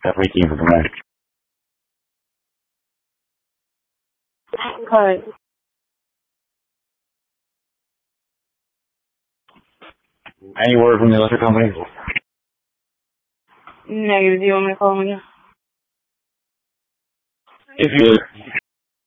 Definitely keen for the match. Okay. Any word from the electric company? Negative. Do you want me to call him again? If you would.